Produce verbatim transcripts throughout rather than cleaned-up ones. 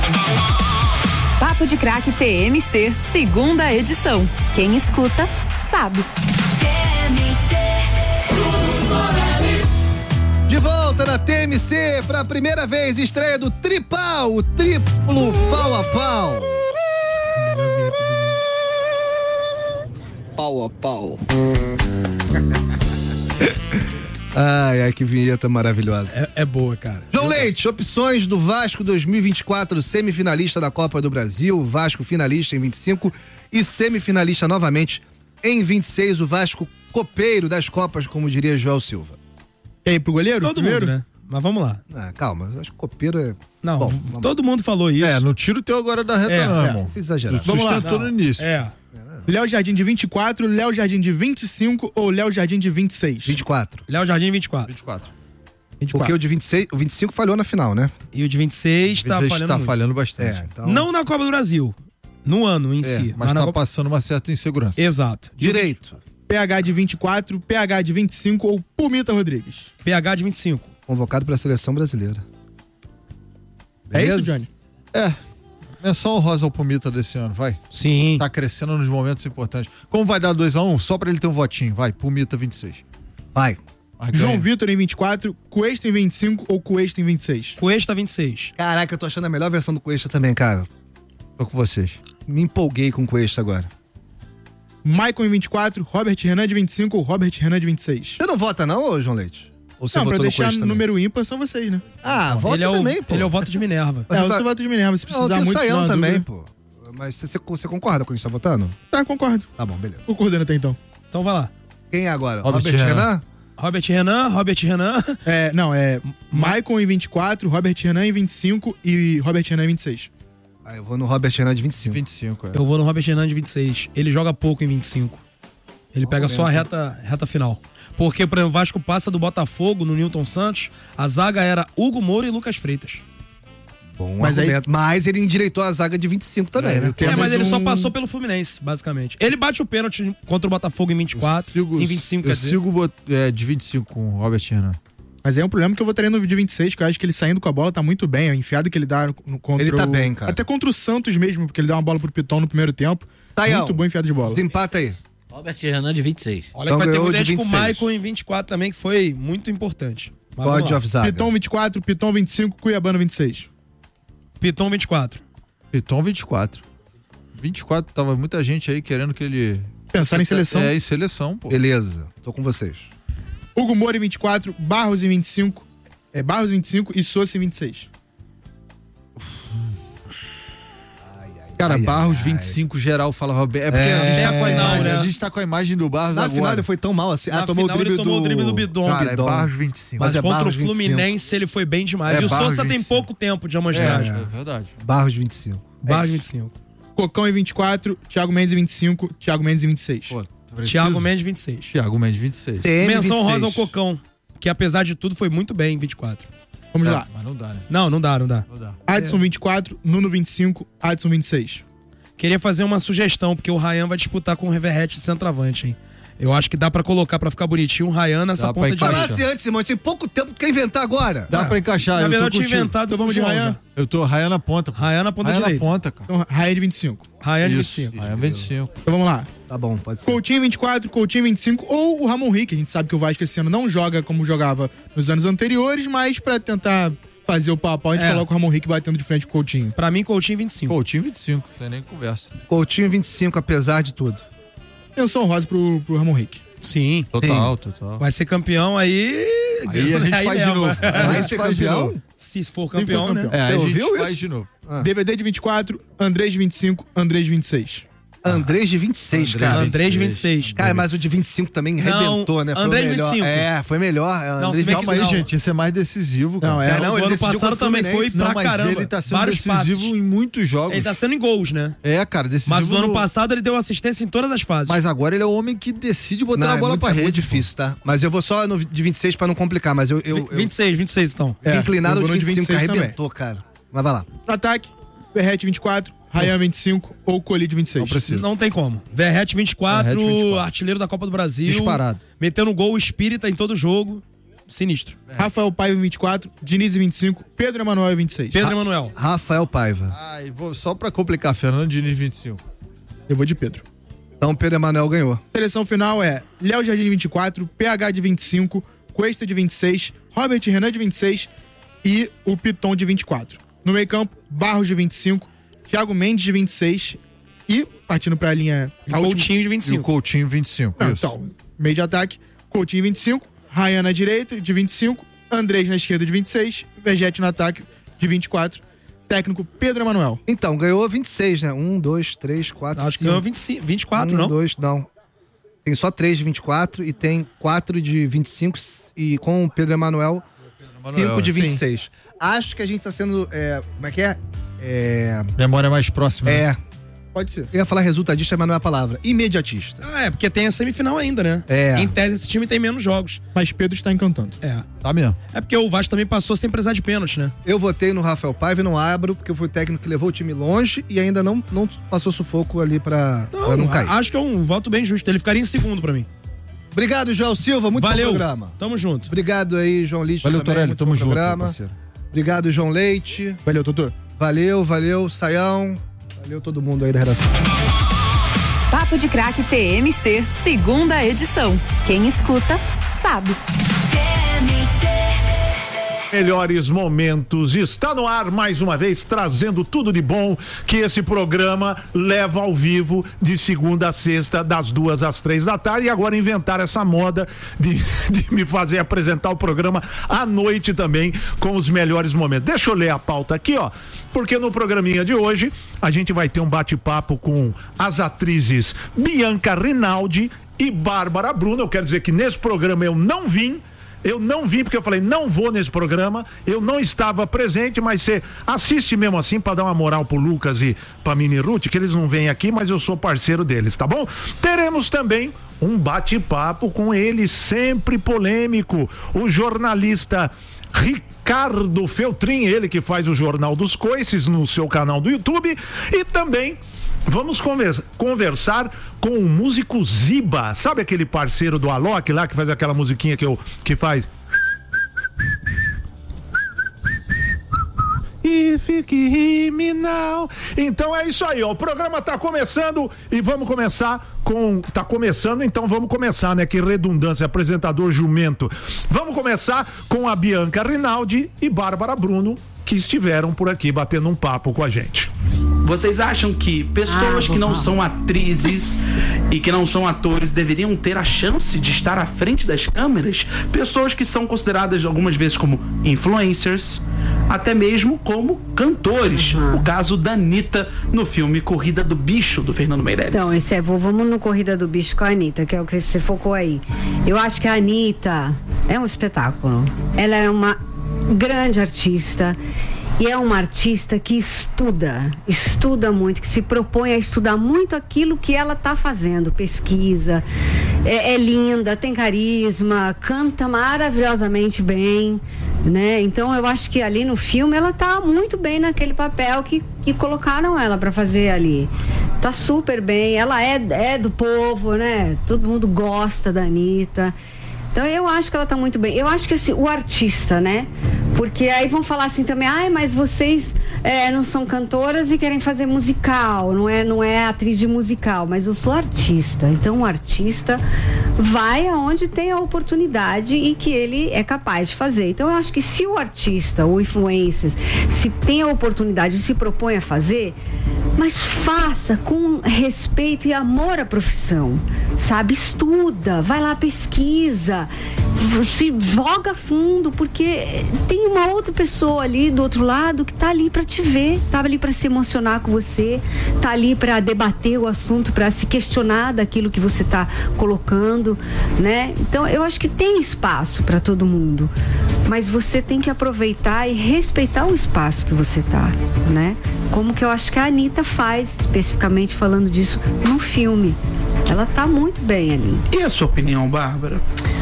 Papo de Craque T M C, segunda edição. Quem escuta, sabe. T M C. De volta na T M C, pra primeira vez, estreia do Tripau, o triplo pau a pau. Pau a pau. Ai, ai, que vinheta maravilhosa. É, é boa, cara. João Leite, opções do Vasco dois mil e vinte e quatro, semifinalista da Copa do Brasil, Vasco finalista em vinte e cinco e semifinalista novamente em vinte e seis, o Vasco copeiro das Copas, como diria Joel Silva. E aí, pro goleiro? Todo primeiro? mundo, né? Mas vamos lá. Ah, calma, eu acho que copeiro é... Não, Bom, todo mundo falou isso. É, não tira o teu agora da reta, É, não, é. irmão. Se exagerar. Tu sustentou Não. no início. É. Léo Jardim de vinte e quatro, Léo Jardim de vinte e cinco ou Léo Jardim de vinte e seis? vinte e quatro. Léo Jardim, vinte e quatro. vinte e quatro. vinte e quatro. Porque o de vinte e seis, o vinte e cinco falhou na final, né? E o de vinte e seis tá vinte e seis falhando tá muito. falhando bastante. É, então... Não na Copa do Brasil, no ano em É, si. mas na tá Copa... passando uma certa insegurança. Exato. Direito. P H de vinte e quatro, P H de vinte e cinco ou Pumita Rodrigues? P H de vinte e cinco. Convocado pra seleção brasileira. É Beleza? isso, Johnny? É. É só o Rosa Pumita desse ano, vai. Sim. Tá crescendo nos momentos importantes. Como vai dar dois a um? Só pra ele ter um votinho. Vai, Pumita vinte e seis. Vai. Vai, João ganha. Vitor em vinte e quatro, Cuesta em vinte e cinco ou Cuesta em vinte e seis? Cuesta vinte e seis. Caraca, eu tô achando a melhor versão do Cuesta também, cara. Tô com vocês. Me empolguei com o Cuesta agora. Michael em vinte e quatro, Robert Renan de vinte e cinco ou Robert Renan de vinte e seis? Você não vota não, ô João Leite? Ou você Não, pra votou no deixar Cuesta também? número ímpar são vocês, né? Ah, vota Ele é, o, também, pô. ele é o voto de Minerva. Mas é, eu eu tá- sou voto de Minerva, se Não, precisar tem o muito. Saião tirar uma também, dúvida. pô. Mas você, você concorda com o que a gente tá votando? Tá, concordo. Tá bom, beleza. Concordando até então. Então vai lá. Quem é agora? Robert Robert, Renan. Renan? Robert Renan, Robert Renan. É, não, é Michael em vinte e quatro, Robert Renan em vinte e cinco e Robert Renan em vinte e seis. Ah, eu vou no Robert Renan de vinte e cinco. vinte e cinco, é. Eu vou no Robert Renan de vinte e seis. Ele joga pouco em vinte e cinco. Ele pega só a reta, reta final. Porque, por exemplo, o Vasco passa do Botafogo no Newton Santos, a zaga era Hugo Moura e Lucas Freitas. Bom Mas aí- argumento. Mas ele endireitou a zaga de vinte e cinco também, É, né? ele tem- É, mas Temos ele só um- passou pelo Fluminense, basicamente. Ele bate o pênalti contra o Botafogo em vinte e quatro, Sigo- em vinte e cinco, eu quer dizer. sigo bot- é, de vinte e cinco com o Robert Renan. Mas aí é um problema que eu votaria no de vinte e seis, que eu acho que ele saindo com a bola tá muito bem. A enfiada que ele dá no, contra Ele tá o- bem, cara. Até contra o Santos mesmo, porque ele dá uma bola pro Piton no primeiro tempo. Saião. Muito bom enfiada de bola. Desempata aí. Robert Renan de vinte e seis. Olha Então que vai ter ganhou muita de gente com o vinte e seis. Michael em vinte e quatro também, que foi muito importante. Mas vamos Bode lá. of Zaga. Piton vinte e quatro, Piton vinte e cinco, Cuiabano vinte e seis. Piton vinte e quatro. Piton vinte e quatro. vinte e quatro, tava muita gente aí querendo que ele... Pensar em seleção. É, em seleção, pô. Beleza, tô com vocês. Hugo Moura em vinte e quatro, Barros em vinte e cinco, é, Barros em vinte e cinco e Sousa em vinte e seis. Cara, Ai, ai, Barros ai. vinte e cinco, geral falava bem. É porque É, a, gente tá com a, é, imagem, né? a gente tá com a imagem do Barros Na agora. final ele foi tão mal assim. Na ah, tomou final o drible ele tomou do... o drible do Bidon. Cara, é Bidon. Barros vinte e cinco. Mas Mas, é contra Barros o vinte e cinco. Fluminense ele foi bem demais. É, e o Barros Sousa tem vinte e cinco. pouco tempo de É, amostragem. é verdade. Barros vinte e cinco. Barros vinte e cinco. Cocão em vinte e quatro, Thiago Mendes em vinte e cinco, Thiago Mendes em vinte e seis. Pô, preciso- Thiago Mendes vinte e seis. Thiago Mendes vinte e seis. T M Menção vinte e seis. rosa ao Cocão, que apesar de tudo foi muito bem em vinte e quatro. Vamos É, lá. mas não dá, né? Não, não dá, não dá. Não dá. Adson vinte e quatro, Nuno vinte e cinco, Adson vinte e seis. Queria fazer uma sugestão, porque o Ryan vai disputar com o Reverrete de centroavante, hein? Eu acho que dá pra colocar pra ficar bonitinho o Ryan nessa Dá pra ponta de encaixar. direita. Falasse antes, Simão, tinha pouco tempo, tu quer inventar agora? Dá pra encaixar, Na eu verdade, tô eu tinha contigo. inventado Então vamos com o de João, Ryan. né? Eu tô Raia na ponta. pô. Ryan na ponta Raia na direita. ponta, cara. Então, Raia de vinte e cinco. Ryan de vinte e Isso, cinco. Raia vinte e cinco. Então vamos lá. Tá bom, pode ser. Coutinho vinte e quatro, Coutinho vinte e cinco ou o Ramon Rick. A gente sabe que o Vasco esse ano não joga como jogava nos anos anteriores, mas pra tentar fazer o pau a pau, a gente É. coloca o Ramon Rick batendo de frente com o Coutinho. Pra mim, Coutinho vinte e cinco. Coutinho vinte e cinco, não tem nem conversa. Coutinho vinte e cinco, apesar de tudo. Menção rosa pro, pro Ramon Rick. Sim. Total, total. Vai ser campeão aí. Aí a gente faz de leva. novo. Aí a Vai gente ser faz de campeão? novo. Se for for campeão, né? campeão. É, aí Você a gente ouviu faz isso? de novo. Ah. D V D de vinte e quatro, Andrés de vinte e cinco, Andrés de vinte e seis. Andrés de vinte e seis, Andrés cara. Andrés de vinte e seis. Cara, mas o de vinte e cinco também Não, arrebentou, né? Foi o Andrés melhor. vinte e cinco. É, foi melhor. É, Não, Andrés se bem Calma aí, Não. gente, isso é mais decisivo, cara. Não, é. É, não, o ele ano decidiu passado contra o também foi Fluminense. pra Não, mas caramba. ele tá sendo Vários decisivo passes. em muitos jogos. Ele tá sendo em gols, né? É, cara, decisivo. Mas no ano no- passado ele deu assistência em todas as fases. Mas agora ele é o homem que decide botar Não, a bola é muito, pra é rede. muito pô. difícil, tá? Mas eu vou só no de vinte e seis pra não complicar, mas eu... eu, eu vinte e seis, vinte e seis então. É, inclinado eu de vou no vinte e cinco, de vinte e seis arrebentou, cara. Mas vai lá. No ataque, Verrete vinte e quatro, Rayan vinte e cinco ou Colli de vinte e seis. Não precisa. Não tem como. Verrete vinte e quatro, Verrete vinte e quatro. artilheiro da Copa do Brasil. Disparado. Metendo gol espírita em todo jogo. sinistro. É. Rafael Paiva, vinte e quatro, Diniz, vinte e cinco, Pedro Emanuel, vinte e seis. Pedro Emanuel. Rafael Paiva. Ai, vou, só pra complicar, Fernando Diniz, vinte e cinco. Eu vou de Pedro. Então, Pedro Emanuel ganhou. Seleção final é Léo Jardim, vinte e quatro, P H de vinte e cinco, Cuesta de vinte e seis, Robert Renan de vinte e seis e o Piton de vinte e quatro. No meio campo, Barros de vinte e cinco, Thiago Mendes de vinte e seis e, partindo pra linha... E Coutinho de vinte e cinco. E o Coutinho, vinte e cinco, Não, isso. então, meio de ataque, Coutinho, vinte e cinco, Ryan na direita, de vinte e cinco, Andrés na esquerda, de vinte e seis, Vegete no ataque, de vinte e quatro, técnico Pedro Emanuel. Então, ganhou vinte e seis, né? um, dois, três, quatro, Acho cinco. que ganhou vinte e cinco, vinte e quatro, um, não? dois, não. Tem só três de vinte e quatro e tem quatro de vinte e cinco e com o Pedro Emanuel, cinco de vinte e seis. Sim. Acho que a gente tá sendo, é, como é que é? É... Memória mais próxima. É. Né? Pode ser. Eu ia falar resultadista, mas não é a palavra. Imediatista. Ah, é, porque tem a semifinal ainda, né? É. Em tese, esse time tem menos jogos. Mas Pedro está encantando. É. Tá mesmo. É porque o Vasco também passou sem precisar de pênalti, né? Eu votei no Rafael Paiva e não abro, porque eu fui o técnico que levou o time longe e ainda não, não passou sufoco ali pra não, pra não cair. Acho que é um voto bem justo. Ele ficaria em segundo pra mim. Obrigado, João Silva. Muito Valeu. bom programa. Tamo junto. Obrigado aí, João Lixo. Valeu, também, Torelli. muito Tamo bom junto, programa. parceiro. Obrigado, João Leite. Valeu, Totô. Valeu, valeu, Saião. Valeu todo mundo aí da redação. Papo de Craque T M C, segunda edição. Quem escuta, sabe. Melhores momentos, está no ar mais uma vez, trazendo tudo de bom que esse programa leva ao vivo de segunda a sexta, das duas às três da tarde, e agora inventar essa moda de, de me fazer apresentar o programa à noite também, com os melhores momentos. Deixa eu ler a pauta aqui, ó, porque no programinha de hoje a gente vai ter um bate-papo com as atrizes Bianca Rinaldi e Bárbara Bruno. Eu quero dizer que nesse programa eu não vim, Eu não vim porque eu falei, não vou nesse programa, eu não estava presente, mas você assiste mesmo assim pra dar uma moral pro Lucas e pra Mini Ruth, que eles não vêm aqui, mas eu sou parceiro deles, tá bom? Teremos também um bate-papo com ele, sempre polêmico, o jornalista Ricardo Feltrin, ele que faz o Jornal dos Coices no seu canal do YouTube, e também vamos conversa, conversar com o músico Ziba, sabe aquele parceiro do Alok lá que faz aquela musiquinha que, eu, que faz If you give me now. Então é isso aí, ó. O programa tá começando e vamos começar com... Tá começando, então vamos começar, né? Que redundância, apresentador jumento. Vamos começar com a Bianca Rinaldi e Bárbara Bruno, que estiveram por aqui batendo um papo com a gente. Vocês acham que pessoas ah, que não falar. são atrizes e que não são atores deveriam ter a chance de estar à frente das câmeras? Pessoas que são consideradas algumas vezes como influencers, até mesmo como cantores. Uhum. O caso da Anitta no filme Corrida do Bicho, do Fernando Meirelles. Então, esse é, vamos no Corrida do Bicho com a Anitta, que é o que você focou aí. Eu acho que a Anitta é um espetáculo. Ela é uma grande artista. E é uma artista que estuda, estuda muito, que se propõe a estudar muito aquilo que ela está fazendo, pesquisa, é, é linda, tem carisma, canta maravilhosamente bem, né? Então eu acho que ali no filme ela tá muito bem naquele papel que, que colocaram ela para fazer ali. Tá super bem, ela é, é do povo, né? Todo mundo gosta da Anitta. Então eu acho que ela tá muito bem. Eu acho que assim, o artista, né? Porque aí vão falar assim também, ai, mas vocês é, não são cantoras e querem fazer musical, não é, não é atriz de musical, mas eu sou artista. Então o artista vai aonde tem a oportunidade e que ele é capaz de fazer. Então eu acho que se o artista, o influencer, se tem a oportunidade e se propõe a fazer, mas faça com respeito e amor à profissão, sabe? Estuda, vai lá, pesquisa, se joga fundo, porque tem uma outra pessoa ali do outro lado que tá ali para te ver, tá ali para se emocionar com você, tá ali para debater o assunto, para se questionar daquilo que você tá colocando, né? Então eu acho que tem espaço para todo mundo, mas você tem que aproveitar e respeitar o espaço que você tá, né? Como que eu acho que a Anitta faz, especificamente falando disso no filme. Ela tá muito bem ali. E a sua opinião, Bárbara?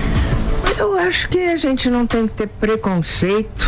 Eu acho que a gente não tem que ter preconceito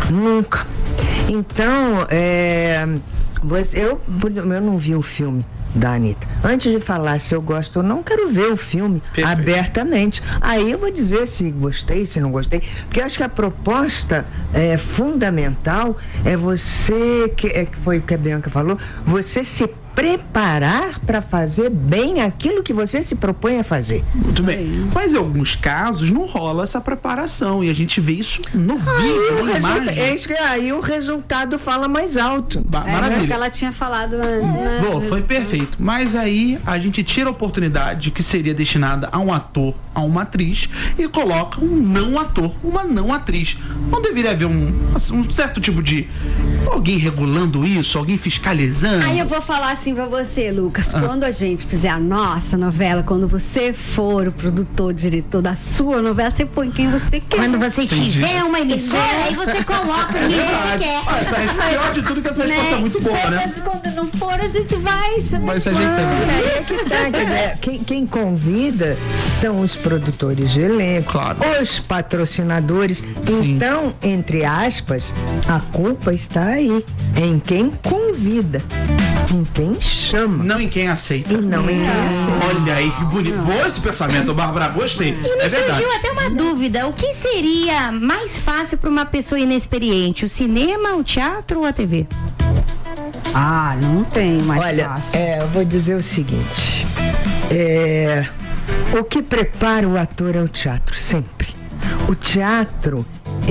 nunca. Então, é, eu, eu não vi o filme, da Anitta. Antes de falar se eu gosto ou não, quero ver o filme Perfeito. abertamente. Aí eu vou dizer se gostei, se não gostei, porque eu acho que a proposta é, fundamental é você, que é, foi o que a Bianca falou, você se preparar para fazer bem aquilo que você se propõe a fazer. Muito bem. Mas em alguns casos não rola essa preparação e a gente vê isso no vídeo, na imagem. É isso que aí o resultado fala mais alto. Ba- É, maravilha. é o que ela tinha falado antes, né? Bom, foi perfeito. Mas aí a gente tira a oportunidade que seria destinada a um ator, a uma atriz, e coloca um não ator, uma não atriz. Não deveria haver um, um certo tipo de alguém regulando isso, alguém fiscalizando? Aí eu vou falar assim pra você, Lucas, ah. quando a gente fizer a nossa novela, quando você for o produtor, diretor da sua novela, você põe quem você quer. Quando você Entendi. tiver uma emissora, aí você coloca quem você quer. Ah, essa é a pior de tudo, que essa Né? resposta é muito boa, né? Mas quando não for, a gente vai. Vai se ajeitando. Aí é que tá, né? quem, quem convida são os produtores de elenco, Claro. os patrocinadores. Sim. Então, entre aspas, a culpa está aí, em quem convida, em quem chama. Não em quem aceita. E não em quem aceita. Olha aí que bonito. Bom esse pensamento, Bárbara. Gostei. E me É verdade. surgiu até uma dúvida. O que seria mais fácil para uma pessoa inexperiente? O cinema, o teatro ou a T V? Ah, não tem mais Olha, fácil. é, eu vou dizer o seguinte. É, o que prepara o ator é o teatro, sempre. O teatro,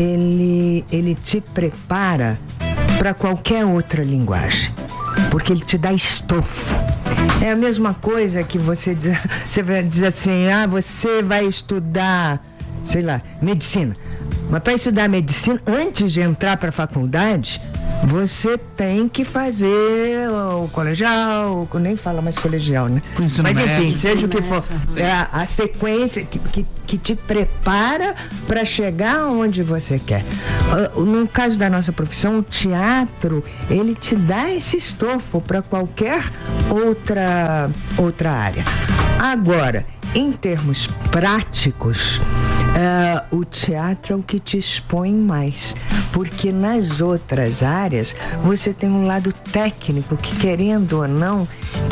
ele, ele te prepara para qualquer outra linguagem, porque ele te dá estofo. É a mesma coisa que você diz, você vai dizer assim, ah, você vai estudar, sei lá, medicina. Mas para estudar medicina, antes de entrar para a faculdade, você tem que fazer o colegial, nem fala mais colegial, né? Mas enfim, médio, seja o que for, é a, a sequência que, que, que te prepara para chegar onde você quer. Uh, no caso da nossa profissão, o teatro, ele te dá esse estofo para qualquer outra, outra área. Agora, em termos práticos, uh, o teatro é o que te expõe mais, porque nas outras áreas você tem um lado técnico que, querendo ou não,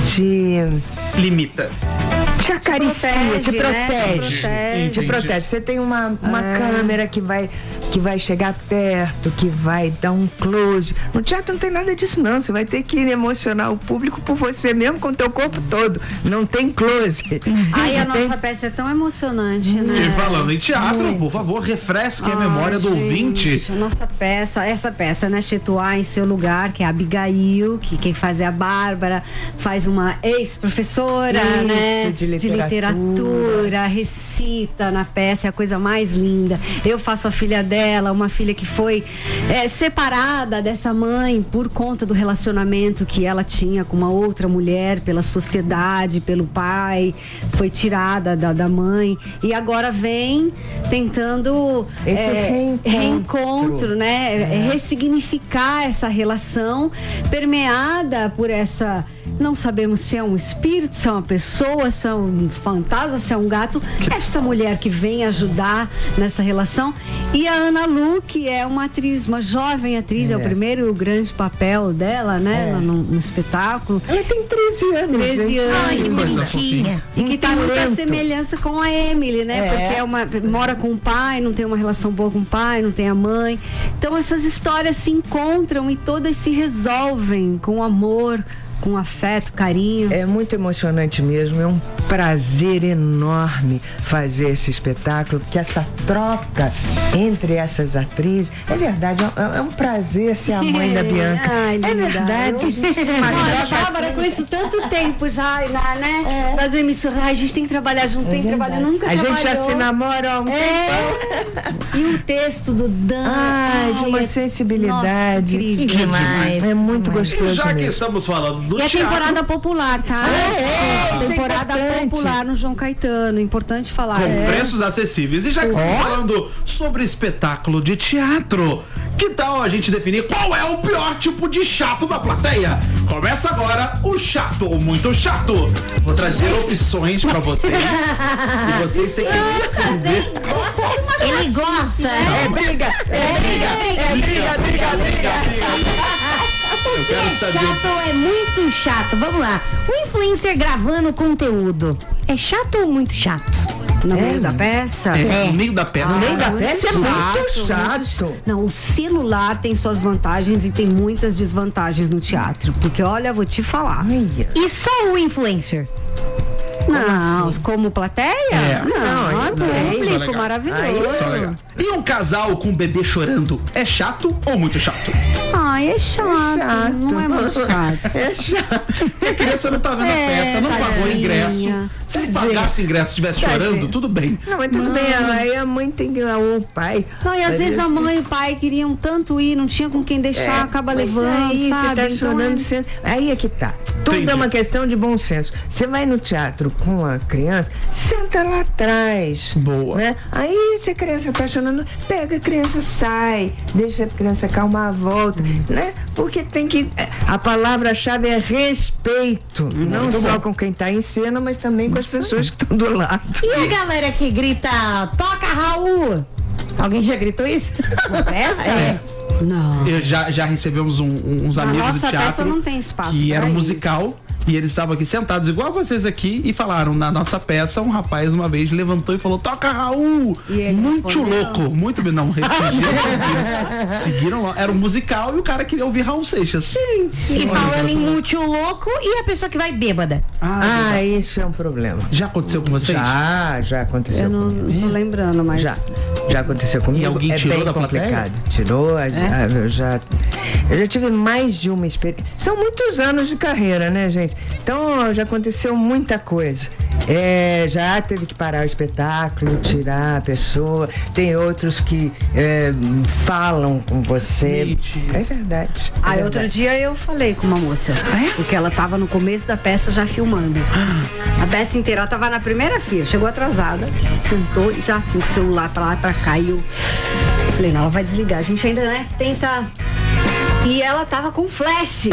te limita. Te acaricia, te protege, protege. né? Te Te protege. protege. protege. Você tem uma, uma É. câmera que vai, que vai chegar perto, que vai dar um close. No teatro não tem nada disso, não. Você vai ter que emocionar o público por você mesmo, com o teu corpo todo. Não tem close. Ai, a Tem- nossa peça é tão emocionante, né? E falando em teatro, por favor, refresque a memória do Ai, ouvinte. gente, a nossa peça, essa peça, né? Situar em seu lugar, que é a Abigail, que quem faz é a Bárbara, faz uma ex-professora, Isso, né? de literatura. literatura, recita na peça, é a coisa mais linda. Eu faço a filha dela, uma filha que foi é, separada dessa mãe por conta do relacionamento que ela tinha com uma outra mulher, pela sociedade, pelo pai, foi tirada da, da mãe e agora vem tentando Esse é, reencontro. reencontro, né? É. Ressignificar essa relação permeada por essa. Não sabemos se é um espírito, se é uma pessoa, se é um fantasma, se é um gato. Esta mulher que vem ajudar nessa relação. E a Ana Lu, que é uma atriz, uma jovem atriz, é, é o primeiro grande papel dela, né? É. No, no espetáculo. Ela tem treze anos. treze gente. anos. Ai, que bonitinha. E que Um tem muita talento. semelhança com a Emily, né? É. Porque é uma, mora com o pai, não tem uma relação boa com o pai, não tem a mãe. Então essas histórias se encontram e todas se resolvem com amor, com afeto, carinho. É muito emocionante mesmo, é um prazer enorme fazer esse espetáculo, porque essa troca entre essas atrizes, é verdade, é, é um prazer ser a mãe da Bianca. Ai, é linda. verdade. Eu- Uma Olha, troca Bárbara, assim. com isso tanto tempo já, na- né? Das emissoras, ai, a gente tem que trabalhar junto, tem que trabalhar, nunca A gente já trabalhou. se namora há um É. E o texto do Dan. Ai, de uma é- sensibilidade. Nossa, incrível. Que demais. É muito E gostoso já que mesmo. estamos falando do E a teatro, temporada popular, tá? é, isso é temporada importante. popular no João Caetano, importante falar. com É. preços acessíveis. E já que estamos falando sobre espetáculo de teatro, que tal a gente definir qual é o pior tipo de chato da plateia? Começa agora o chato ou muito chato. Vou trazer opções pra vocês. E vocês têm que responder. Gosta de uma Ele chatice, gosta. né? É briga, é briga, é briga, briga, briga. O que é chato ou é muito chato? Vamos lá. O influencer gravando conteúdo é chato ou muito chato? No é, meio da peça? É, no meio da peça. No meio da peça é muito chato. chato. Não, o celular tem suas vantagens e tem muitas desvantagens no teatro. Porque, olha, vou te falar. E só o influencer? Não, como, como plateia? É. Não, Não, é público, legal. maravilhoso. Aí, só legal. E um casal com um bebê chorando é chato ou muito chato? Ai, é chato. É chato. Não é muito chato. É chato. A criança não tá vendo É, a peça, não tadinha. pagou ingresso. Se ele pagasse ingresso e estivesse chorando, tudo bem. Não, mas tudo Não. bem. Aí a mãe tem que ir lá, ou o pai. Não, e às vezes a mãe e o pai queriam tanto ir, não tinha com quem deixar, É, acaba mas levando, aí sabe? você tá Então chorando, é- você- aí é que tá. Tudo Entendi. é uma questão de bom senso. Você vai no teatro com a criança, senta lá atrás. Boa. Né? Aí se a criança tá chorando, pega a criança, sai, deixa a criança calmar a volta, né? Porque tem que. A palavra-chave é respeito. não só com quem tá em cena, mas também com as pessoas que estão do lado. E a galera que grita, toca Raul! Alguém já gritou isso? Na peça? É. Não. Eu já, já recebemos um- um- uns Na amigos nossa do teatro peça não tem espaço que pra era um isso. musical. E eles estavam aqui sentados, igual vocês aqui, e falaram, na nossa peça, um rapaz uma vez levantou e falou, toca Raul! E ele Muito respondeu? louco, muito bem, não, repetiram, seguiram lá. Era um musical e o cara queria ouvir Raul Seixas. E falando em muito louco, e a pessoa que vai bêbada? Ah, Ah, isso é um problema. já aconteceu com vocês? Já, já aconteceu Eu não, comigo. não tô lembrando, mas. Já, já aconteceu comigo. E alguém é tirou bem da plateia? complicado. Tirou, a- a- eu já, eu já tive mais de uma experiência. São muitos anos de carreira, né, gente? Então já aconteceu muita coisa. É, já teve que parar o espetáculo, tirar a pessoa. Tem outros que é, falam com você. Mentira. É verdade. é Aí verdade. outro dia eu falei com uma moça, porque ela tava no começo da peça já filmando. A peça inteira, ela tava na primeira fila, chegou atrasada, sentou e já assim, com o celular pra lá e pra cá. E eu falei, não, ela vai desligar. A gente ainda, né, tenta. E ela tava com flash.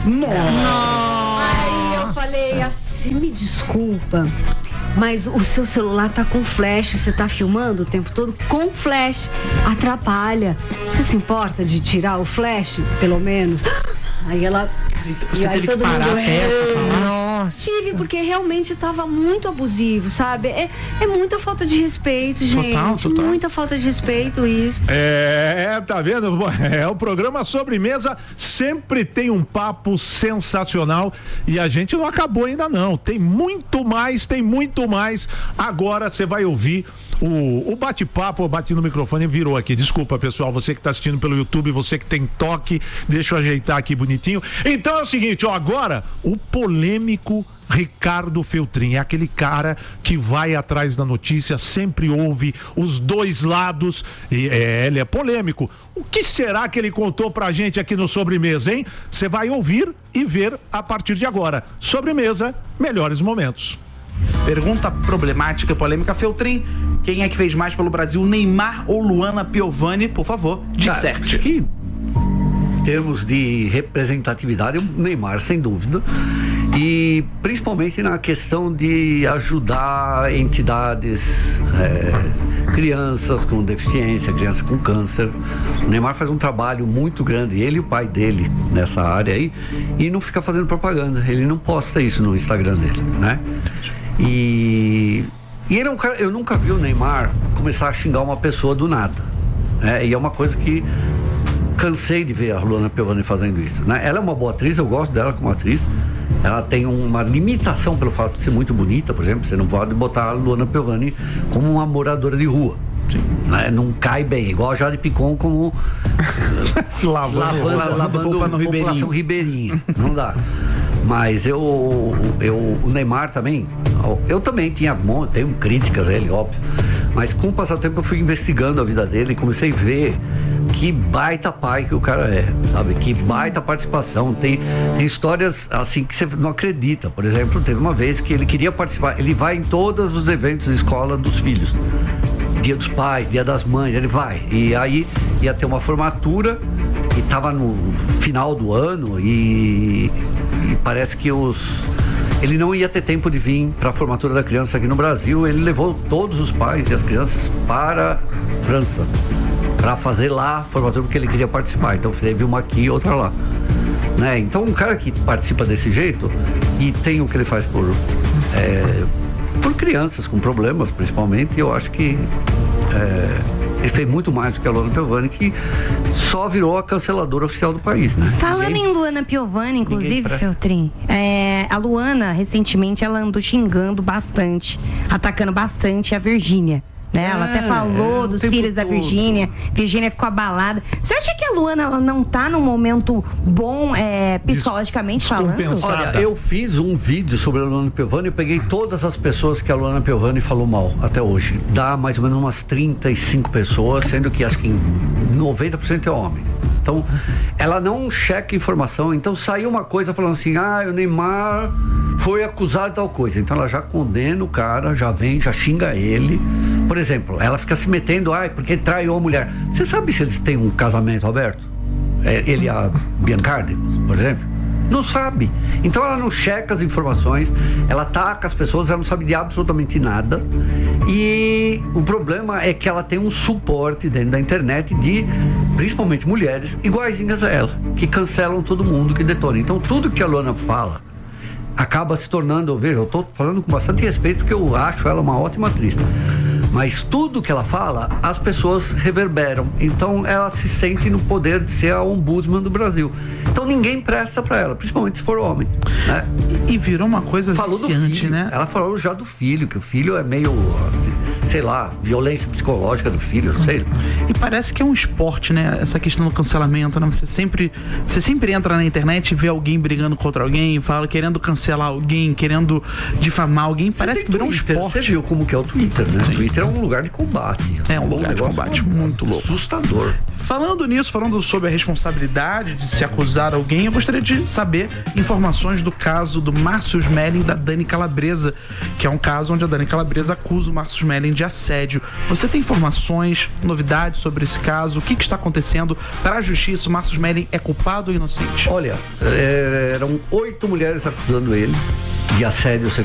Aí eu falei assim, me desculpa, mas o seu celular tá com flash, você tá filmando o tempo todo com flash, atrapalha. Você se importa de tirar o flash, pelo menos? Aí ela... Você e aí teve que parar a peça, falar? Tive, porque realmente tava muito abusivo, sabe? É, é muita falta de respeito, gente. Total, total. Muita falta de respeito isso. É, tá vendo? É o programa Sobremesa, sempre tem um papo sensacional e a gente não acabou ainda não. Tem muito mais, tem muito mais. Agora você vai ouvir o, o bate-papo, eu bati no microfone e virou aqui. Desculpa, pessoal, você que tá assistindo pelo YouTube, você que tem toque, deixa eu ajeitar aqui bonitinho. Então é o seguinte, ó, agora o polêmico Ricardo Feltrin, é aquele cara que vai atrás da notícia, sempre ouve os dois lados e é, ele é polêmico. O que será que ele contou pra gente aqui no Sobremesa, hein? Você vai ouvir e ver a partir de agora. Sobremesa, melhores momentos. Pergunta problemática e polêmica, Feltrin. Quem é que fez mais pelo Brasil, Neymar ou Luana Piovani? Por favor, disserte. Que em termos de representatividade, o Neymar, sem dúvida. E principalmente na questão de ajudar entidades, é, crianças com deficiência, crianças com câncer. O Neymar faz um trabalho muito grande, ele e o pai dele, nessa área aí, e não fica fazendo propaganda. Ele não posta isso no Instagram dele, né? E, e ele é um cara, eu nunca vi o Neymar começar a xingar uma pessoa do nada, né? E é uma coisa que cansei de ver a Luana Piovani fazendo isso, né? Ela é uma boa atriz, eu gosto dela como atriz. Ela tem uma limitação pelo fato de ser muito bonita, por exemplo. Você não pode botar a Luana Piovani como uma moradora de rua. Sim. Né? Não cai bem, igual a Jade Picon como lavando, lavando, lavando, lavando lavando população ribeirinha. Não dá. Mas eu, eu, o Neymar também, eu também tinha, tenho críticas a ele, óbvio. Mas com o passar do tempo eu fui investigando a vida dele e comecei a ver que baita pai que o cara é, sabe? Que baita participação. Tem, tem histórias assim que você não acredita. Por exemplo, teve uma vez que ele queria participar, ele vai em todos os eventos de escola dos filhos. Dia dos pais, dia das mães, ele vai. E aí ia ter uma formatura e tava no final do ano e, e parece que os... ele não ia ter tempo de vir para a formatura da criança aqui no Brasil. Ele levou todos os pais e as crianças para a França para fazer lá a formatura porque ele queria participar. Então teve uma aqui e outra lá. né? Então um cara que participa desse jeito e tem o que ele faz por é, por crianças com problemas, principalmente, eu acho que é, ele fez muito mais do que a Luana Piovani, que só virou a canceladora oficial do país, né? Falando Ninguém... em Luana Piovani, inclusive, Feltrin, é, a Luana, recentemente, ela andou xingando bastante, atacando bastante a Virgínia. Né? Ela até falou é, dos filhos da Virgínia. Virgínia ficou abalada. Você acha que a Luana ela não tá num momento bom é, psicologicamente falando? Olha, eu fiz um vídeo sobre a Luana Piovani e peguei todas as pessoas que a Luana Piovani falou mal até hoje. Dá mais ou menos umas trinta e cinco pessoas, sendo que acho que noventa por cento é homem. Então, ela não checa informação. Então, saiu uma coisa falando assim, ah, o Neymar foi acusado de tal coisa. Então, ela já condena o cara, já vem, já xinga ele. Por exemplo, ela fica se metendo, ah, porque traiu a mulher. Você sabe se eles têm um casamento aberto? É, ele e a Biancardi, por exemplo? Não sabe. Então ela não checa as informações, ela ataca as pessoas, ela não sabe de absolutamente nada. E o problema é que ela tem um suporte dentro da internet de, principalmente mulheres, iguaizinhas a ela, que cancelam todo mundo, que detonam. Então tudo que a Luana fala acaba se tornando, eu vejo, eu tô falando com bastante respeito, porque eu acho ela uma ótima atriz. Mas tudo que ela fala, as pessoas reverberam. Então ela se sente no poder de ser a ombudsman do Brasil. Então ninguém presta pra ela, principalmente se for homem, né? E virou uma coisa falou viciante, do filho, né? Ela falou já do filho, que o filho é meio, sei lá, violência psicológica do filho, não sei. E parece que é um esporte, né? Essa questão do cancelamento, né? Você sempre, você sempre entra na internet e vê alguém brigando contra alguém, fala, querendo cancelar alguém, querendo difamar alguém. Você parece que virou um esporte. Você viu como que é o Twitter, né? Sim. O Twitter é um lugar de combate. É um lugar de combate muito louco. Assustador. Falando nisso, falando sobre a responsabilidade de se acusar alguém, eu gostaria de saber informações do caso do Márcio Smelling e da Dani Calabresa, que é um caso onde a Dani Calabresa acusa o Márcio Smelling de assédio. Você tem informações, novidades sobre esse caso? O que, que está acontecendo para a justiça? O Márcio Smelling é culpado ou inocente? Olha, é, eram oito mulheres acusando ele de assédio sexual.